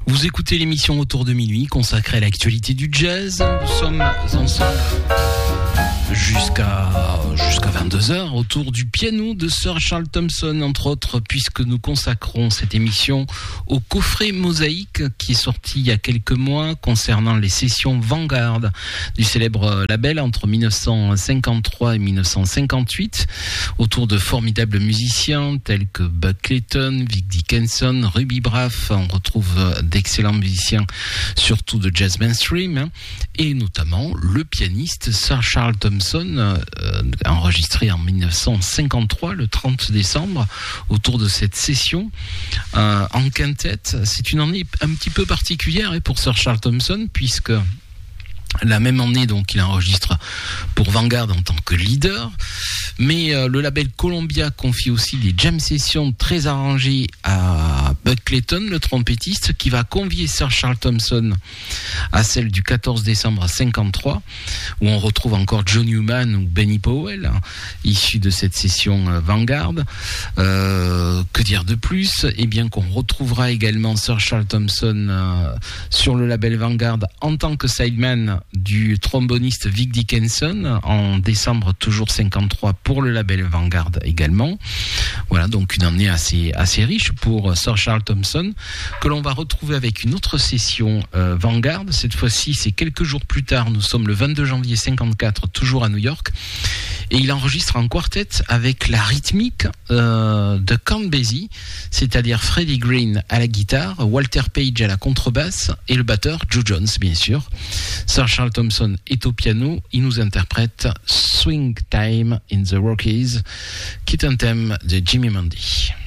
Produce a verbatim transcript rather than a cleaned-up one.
Vous écoutez l'émission Autour de minuit consacrée à l'actualité du jazz. Nous sommes ensemble jusqu'à jusqu'à vingt-deux heures autour du piano de Sir Charles Thompson, entre autres, puisque nous consacrons cette émission au coffret Mosaïque qui est sorti il y a quelques mois concernant les sessions Vanguard du célèbre label entre dix-neuf cent cinquante-trois et dix-neuf cent cinquante-huit, autour de formidables musiciens tels que Buck Clayton, Vic Dickinson, Ruby Braff. On retrouve d'excellents musiciens, surtout de jazz mainstream, hein, et notamment le pianiste Sir Charles Thompson, euh, enregistré en dix-neuf cent cinquante-trois, le trente décembre, autour de cette session euh, en quintette. C'est une année un petit peu particulière, hein, pour Sir Charles Thompson, puisque la même année, donc, il enregistre pour Vanguard en tant que leader, mais euh, le label Columbia confie aussi des jam sessions très arrangées à Buck Clayton, le trompettiste, qui va convier Sir Charles Thompson à celle du quatorze décembre cinquante-trois, où on retrouve encore John Newman ou Benny Powell, hein, issus de cette session euh, Vanguard. Euh, que dire de plus ? Eh bien qu'on retrouvera également Sir Charles Thompson euh, sur le label Vanguard en tant que sideman du tromboniste Vic Dickinson en décembre toujours cinquante-trois pour le label Vanguard également. Voilà, donc une année assez assez riche pour Sir Charles Thompson, que l'on va retrouver avec une autre session euh, Vanguard. Cette fois-ci, c'est quelques jours plus tard. Nous sommes le vingt-deux janvier cinquante-quatre, toujours à New York, et il enregistre en quartet avec la rythmique euh, de Count Basie, c'est-à-dire Freddie Green à la guitare, Walter Page à la contrebasse et le batteur Joe Jones, bien sûr. Sir Charles Thompson est au piano. Il nous interprète Swing Time in the Rockies, qui est un thème de Jimmy Mundy.